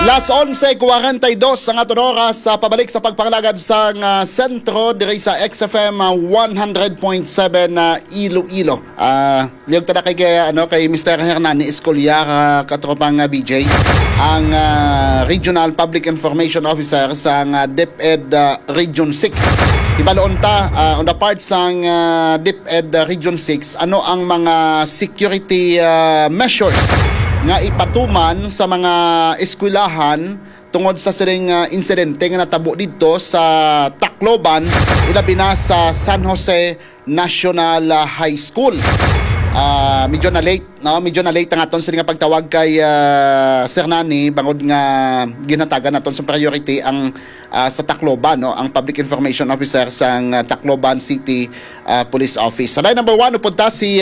Las 11:42 ang aton oras sa pabalik sa pagpangalagad sa sentro diri sa XFM 100.7 Iloilo. Liyog tada kay Mr. Hernani Escolyar katropang BJ, ang Regional Public Information Officer sa DepEd Region 6. Ibaloon ta on the part sang DepEd Region 6, ano ang mga security measures nga ipatuman sa mga eskwelahan tungod sa siring insidente nga natabo dito sa Tacloban, ilabi na sa San Jose National High School. Medyo na late, no? Medyo na late ang aton siring pagtawag kay Sir Nani bangod nga ginatagan naton sa priority ang sa Tacloban, no? Ang Public Information Officer sa Tacloban City Police Office. Sa line number 1 upunta si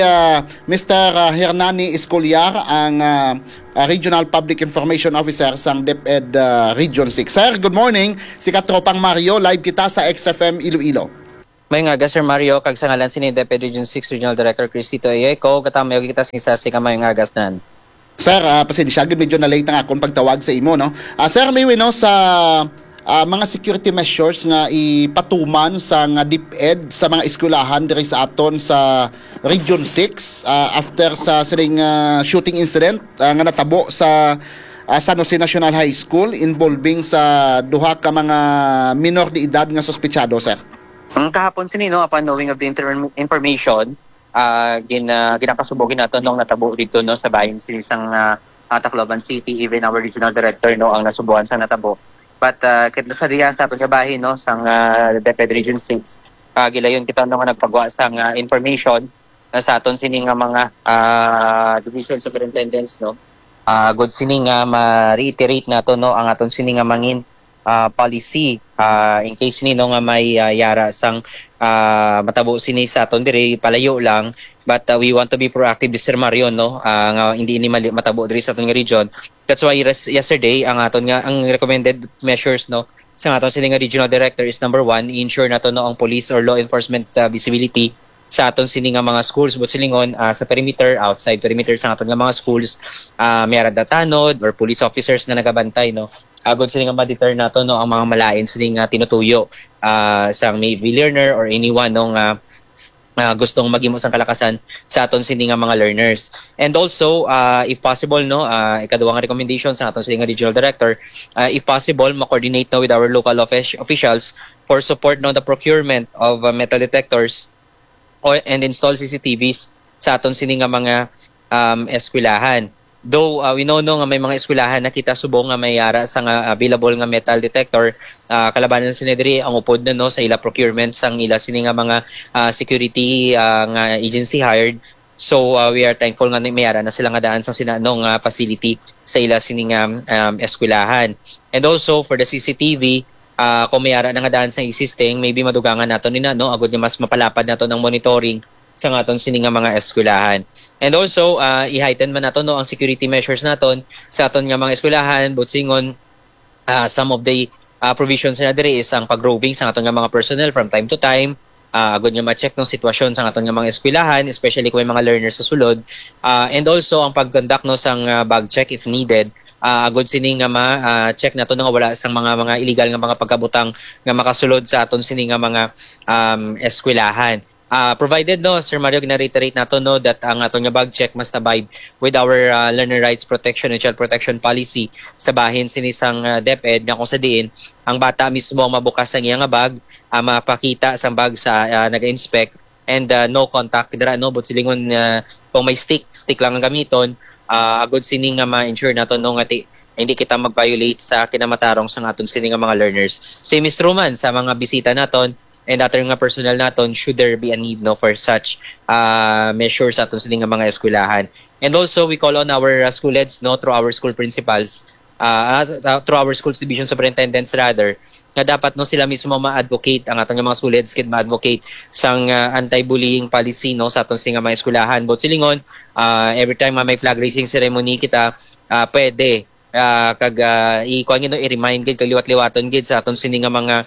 Mr. Hernani Escolyar, ang Regional Public Information Officer sa DepEd Region 6. Sir, good morning. Si Katropang Mario, live kita sa XFM Iloilo. May nga, Sir Mario, kag sa ngalan sini DepEd Region 6 Regional Director Cristito Ayeko, katama yung kita sa ka may nga gasnan. Sir, pasensya, medyo na late ang akong pagtawag sa imo, no? Sir, may we know sa mga security measures nga ipatuman sa DepEd sa mga eskwelahan diri sa aton sa Region 6 after sa siring shooting incident nga natabo sa San Jose National High School involving sa duha ka mga minor de edad nga sospechado, sir. Kahapon sinino, upon knowing of the information, ginakasubogin nato nung natabo dito, no, sa bayan sinisang Tacloban City, even our regional director, no, ang nasubuan sa natabo. But kita sa riya sa bahin, no, sang DepEd Region 6, gilayon kita nung nagpagawa sang information sa aton sining mga division superintendents, no. Good sining ma-reiterate nato, no, ang aton sining mangin policy in case nino nga may yara sang matabo sini sa aton diri palayo lang, but we want to be proactive, Sir Mario, no, nga hindi ni matabo diri sa aton nga region. That's why yesterday ang aton nga ang recommended measures, no, sa aton sini nga regional director is number 1, i-ensure nato, no, ang police or law enforcement visibility sa aton sini nga mga schools, but silingon sa perimeter, outside perimeter sa aton nga mga schools, may tanod or police officers na nagabantay, no. Agod sila nga ma-deter nato, no, ang mga malain sila nga tinutuyo sa maybe learner or anyone, no, nga gustong maghimo sang kalakasan sa aton sini nga mga learners. And also, if possible, no, ikaduwa nga recommendation sa aton sini nga regional director, if possible, ma-coordinate, no, with our local officials for support, no, the procurement of metal detectors and install CCTVs sa aton sini nga mga eskwelahan. Though we know, no, nga may mga eskwelahan na kita subong nga may yara sa available nga metal detector, kalabanan sa diri ang upod na, no, sa ila procurement sang ila sini nga mga security nga agency hired. So we are thankful nga may yara na sila nga daan sa sinanong facility sa ila sini nga eskwelahan. And also for the CCTV, kung may yara na nga daan sa existing, maybe madugangan nato nina, no, agud nga mas mapalapad nato ng monitoring sa aton sini nga mga eskwelahan. And also, i-heighten man nato, no, ang security measures naton sa aton nga mga eskwelahan, but singon some of the provisions na diri is ang pag-roving sa aton nga mga personnel from time to time, agud nga ma-check ng sitwasyon sa aton nga mga eskwelahan, especially kung may mga learners sa sulod, and also ang pag-conduct, no, sang bag check if needed, agud sini nga ma-check nato nga wala sang mga illegal nga mga pagkabutang nga makasulod sa aton sini nga mga eskwelahan. Provided, no, Sir Mario, gina-reiterate nato, no, that ang aton nga bag check must abide with our learner rights protection and child protection policy sa bahin sinisang DepEd, nga kung sa diin ang bata mismo ang mabukas ang iyang bag, mapakita sang bag sa nag-inspect, and no contact dira, no, but silingon kung may stick lang ang gamiton, agud sini nga ma-ensure nato, no, nga hindi kita mag-violate sa kinamatarong sa aton sini nga mga learners. Same is true man sa mga bisita naton and other nga personnel naton should there be a need, no, for such measures aton sa nga mga eskwelahan. And also we call on our school heads, no, through our school principals, through our schools division superintendents rather, nga dapat, no, sila mismo ma-advocate ang aton nga mga school heads kid ma-advocate sang anti-bullying policy, no, sa aton nga mga eskwelahan. But silingon, every time may flag raising ceremony kita, pwede kag i-remind gid kag liwat-liwaton gid sa aton sini nga mga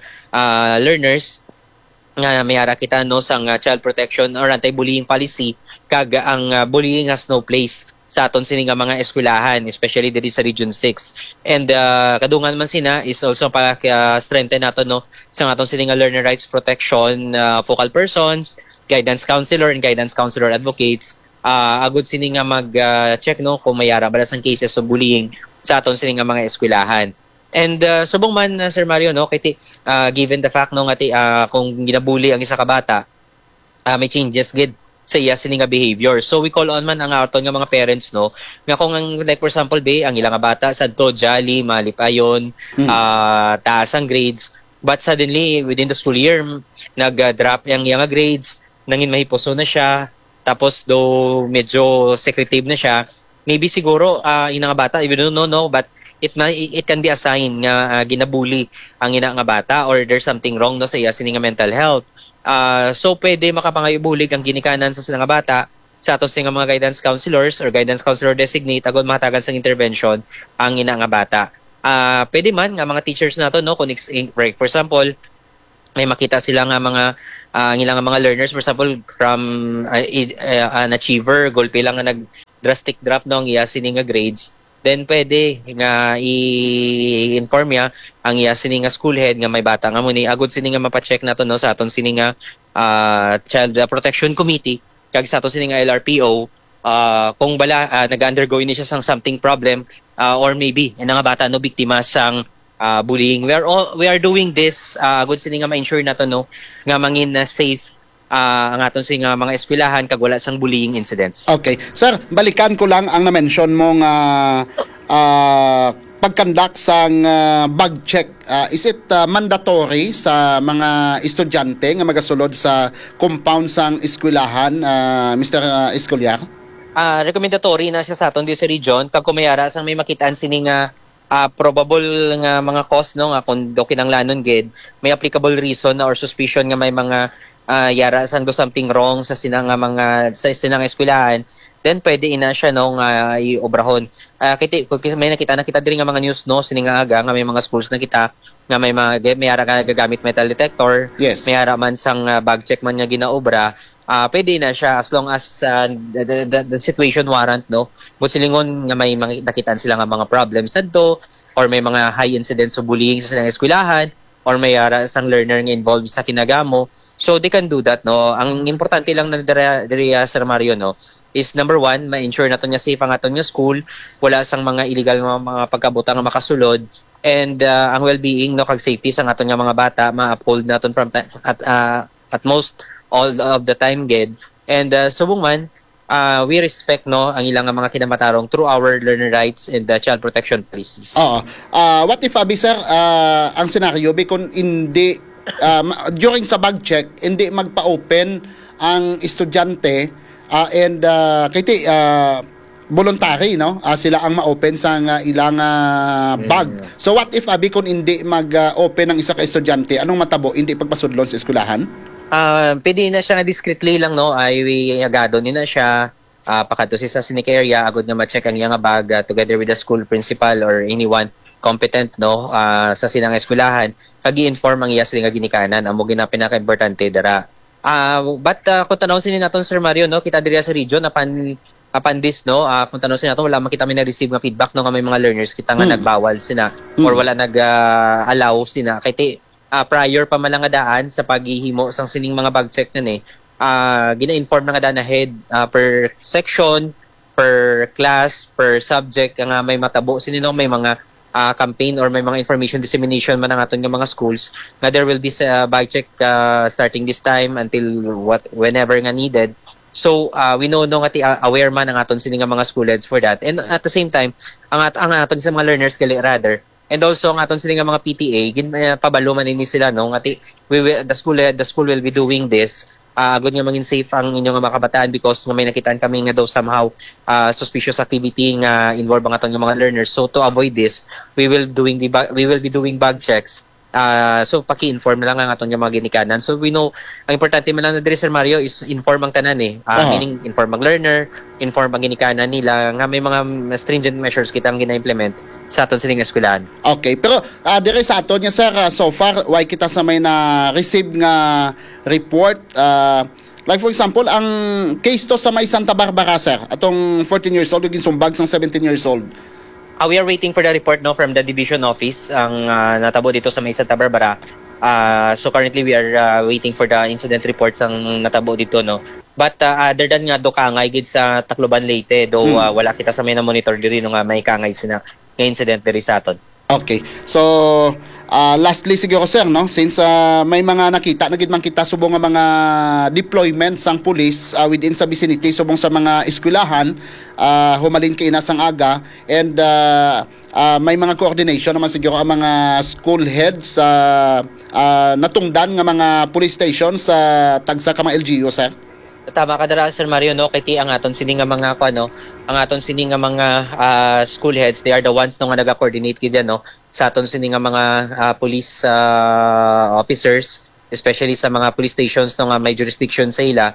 learners nga mayara kita, no, sang child protection or anti-bullying policy, kag ang bullying has no place sa aton sini nga mga eskwelahan, especially diri sa Region 6. And kadungan man sina is also para strengthen nato no sa aton sini nga learner rights protection, focal persons, guidance counselor and guidance counselor advocates. Agud sini nga mag-check no kung mayara ba sang cases of bullying sa aton sini nga mga eskwelahan. And subong man Sir Mario no kay given the fact no nga kung ginabully ang isa ka bata, may changes gid sa iya sini nga behavior. So we call on man ang aton nga mga parents no nga kung ang like for example ang ilang nga bata sadto jolly malipayon, taas ang grades, but suddenly within the school year nag-drop ang iya nga grades, nangin mahiposo na siya, tapos do medyo secretive na siya, maybe siguro ina nga bata, we don't know but it can be a sign nga ginabully ang ina nga bata or there's something wrong no sa iya sini nga mental health. So pwede makapangayubulig ang ginikanan sa nga bata sa ato nga mga guidance counselors or guidance counselor designate agad matagan sa intervention ang ina nga bata. Pwede man nga mga teachers nato no kung for example may makita sila nga mga ilang mga learners for example from an achiever goal pila nga nag drastic drop no ang iya sini nga grades, then pwede nga i-inform niya ang iya sini nga school head nga may bata nga muni agud sini nga mapacheck nato no sa aton sini nga Child Protection Committee kag sa aton sini nga LRPO kung bala nag-undergo ini siya sang something problem or maybe ina nga bata no biktima sang bullying. We are doing this agud sini nga ma-ensure nato no nga mangin safe ang aton sing mga eskwelahan kag wala sang bullying incidents. Okay. Sir, balikan ko lang ang na-mention mong pag-conduct sang bag check. Is it mandatory sa mga estudyante nga magasulod sa compound sang eskwelahan, Mr. Escolyar? Recommendatory na siya sa aton di sa region kag kumayara sang may makitaan sini nga probable nga mga cause no nga kung do kinanglanon gid may applicable reason or suspicion nga may mga yara sang do something wrong sa sinang mga sa sinang eskwelahan, then pwede ina siya no nga iobrahon. Kung may nakita diri nga mga news no sining aga nga may mga schools na kita nga may yara ka gagamit metal detector, yes. May yara man sang bag check man nga ginaobra. Pwede na siya as long as the situation warrant no. But silingon nga may nakitaan sila nga mga problems sadto or may mga high incidents of bullying sa silang eskwelahan or may yara sang learner nga involved sa kinagamo. So they can do that no. Ang importante lang na diri Sir Mario no is number one, ma-ensure nato nga safe ang aton nga school, wala sang mga illegal mga pagkabuta nga makasulod, and ang well-being no kag safety sa aton nga mga bata ma-uphold naton from at most all of the time gid. And subong man we respect no ang ilang mga kinamatarong through our learner rights and the child protection policies. What if sir, ang senaryo kung hindi during sa bag check hindi magpa-open ang estudyante and voluntary no sila ang ma-open sa ilang bag. So what if kung hindi mag-open ang isa ka estudyante, anong matabo hindi pagpasudlon sa eskwelahan? Pwede na siya nga discreetly lang no ay agado ni na siya pakadto sa sinic area agud nga ma-check ang iyang bag together with the school principal or anyone competent no sa sinang eskwelahan kag i-inform ang iya sila nga ginikanan amo gina pinaka-importante dara. But kung tanaw sini naton Sir Mario no kita diri sa region apan this no kung tanaw sini naton wala man kita may na-receive nga feedback no nga may mga learners kita nga nagbawal sina or wala nag-allow sina kay prior pa man nga daan sa paghihimo sang sining mga bag check nan gina-inform na nga daan ahead per section, per class, per subject nga may matabo sini no may mga campaign or may mga information dissemination man ang aton nga mga schools nga there will be bag check starting this time until whenever nga needed. So we know no nga aware man ang aton sini nga mga school heads for that, and at the same time ang aton sa mga learners gali rather, and also ang aton sini nga mga PTA pabalo man ini sila no nga the school will be doing this good nga maging safe ang inyong mga kabataan because nga may nakitaan kami nga daw somehow suspicious activity nga involve ang aton nga mga learners. So to avoid this, we will be doing bag checks. So paki-inform na lang ang aton nga mga ginikanan. So we know ang importante man lang na diri Sir Mario is inform ang tanan meaning inform ang learner, inform ang ginikanan nila nga may mga stringent measures kitang gina-implement sa aton sining eskwelahan. Okay, pero diri sa aton nga sir so far why kita sa may na receive nga report Like for example, ang case to sa may Santa Barbara, sir, atong 14 years old, yung sumbag ng 17 years old. We are waiting for the report no from the division office ang natabo dito sa may Santa Barbara. So currently we are waiting for the incident reports ang natabo dito no. But other than nga do kangay gid sa Tacloban Leyte, though wala kita sa may na monitor diri no nga may kangay sina nga incident diri sa aton. Okay. So, lastly siguro sir, no? Since may mga nakita, nagid man kita subong nga mga deployments ang pulis within sa vicinity, subong sa mga eskwelahan, humalin kay inasang aga, and may mga coordination naman siguro ang mga school heads natungdan nga mga police station sa tagsa ka mga LGU, sir. Tama ka dara Sir Mario no kay ang aton sini nga mga ang aton sini nga mga school heads, they are the ones no nga naga-coordinate gid no sa aton sini nga mga police officers, especially sa mga police stations no nga may jurisdiction sa ila.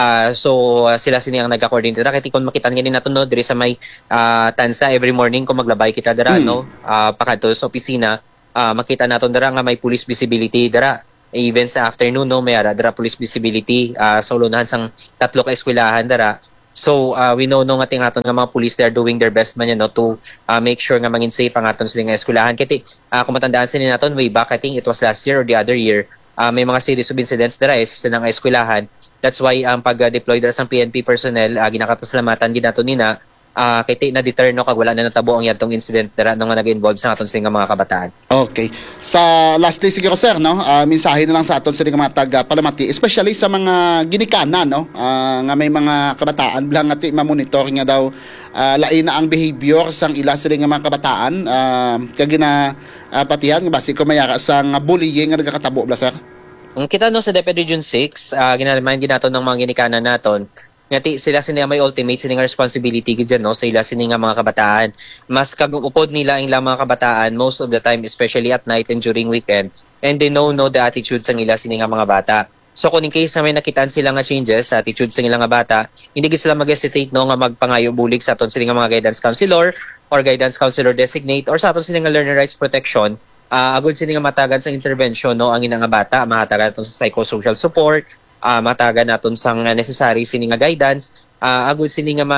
So sila sini ang naga-coordinate dira kay kung makitaan gani naton no diri sa may tansa every morning kung maglabay kita dira no pakadto sa opisina, makita naton dira nga may police visibility dira. Even sa afternoon no may dara police visibility sa ulunahan sang tatlo ka eskwelahan dara. So we know no nga ting aton nga mga police, they are doing their best man no to make sure nga mangin safe ang aton sila nga eskwelahan. Kiti kung matandaan sila naton way back, I think it was last year or the other year, may mga series of incidents dara sa nga eskwelahan. That's why ang pag-deploy dara sang PNP personnel ginakapasalamatan gid naton nina kay na-deter no kag wala na natabo ang yadtong incident dara no nga nag-involve sa aton sila nga mga kabataan. Okay. Sa lastly siguro sir, no, mensahe na lang sa aton sila nga mga taga-Palamati, especially sa mga ginikanan, no, nga may mga kabataan bilang ati ma-monitor nga daw lain na ang behavior sang ila sila nga mga kabataan kag patihan nga basi ko mayara sang bullying nga nagakatabo bla sir. Kita no sa DepEd Region 6, ginaremind din naton ng mga ginikanan naton ngati sila sini may ultimate sini nga responsibility gid no sa ila sini nga mga kabataan. Mas kagupod nila ang ilang mga kabataan most of the time, especially at night and during weekend, and they know the attitude sa ila sini nga mga bata. So kung in case na may nakitaan sila nga changes sa attitude sa ilang nga bata, hindi gid sila mag-hesitate no nga magpangayo bulig sa aton sila nga mga guidance counselor or guidance counselor designate or sa aton sila nga learner rights protection. Agud sila nga matagan sa intervention no ang ina nga bata, mahatagan aton sa psychosocial support, matagan naton sang necessary sini nga guidance, agud sini nga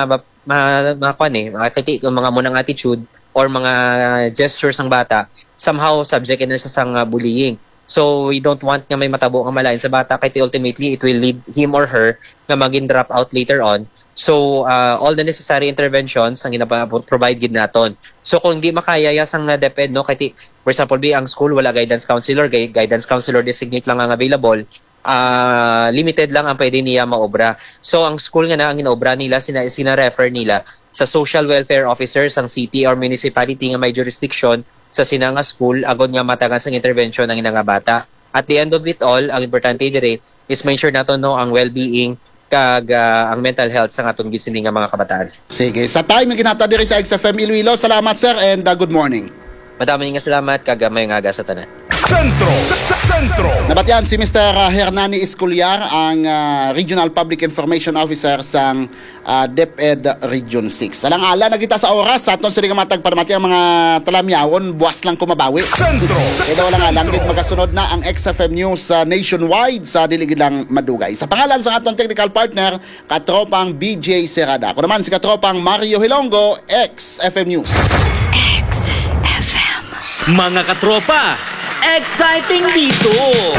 makiti mga munang attitude or mga gestures ng bata somehow subject na sa sang bullying. So we don't want nga may matabo nga malain sa bata kay ultimately it will lead him or her nga maging drop out later on. So all the necessary interventions ang provide gid naton. So kung di makaya sang DepEd no kay for example ang school wala guidance counselor, guidance counselor designate lang ang available, limited lang ang pwede niya maobra. So ang school nga na ang inaobra nila sina-refer nila sa social welfare officers ang city or municipality nga may jurisdiction sa sinanga school agad nga matagan sang intervention ng inanga bata. At the end of it all, ang importante dire is make sure nato no ang well-being kag ang mental health sa aton gid sini nga mga kabataan. Sige, sa time nga ginata diri sa XFM Iloilo, salamat sir and good morning. Madami nga salamat kag may nga sa tanan. Sentro. Nabatyan si Mr. Hernani Escolyar, ang Regional Public Information Officer sang DepEd Region 6. Alang-ala na kita sa oras, sa aton sila nga matag paramati ang mga talamyawon, buwas lang kumabawi. Ito lang gid magasunod na ang XFM News nationwide sa diligilang madugay. Sa pangalan sa aton technical partner, katropang BJ Serrada. Ako naman si katropang Mario Hilongo, XFM News. Mga katropa, exciting dito!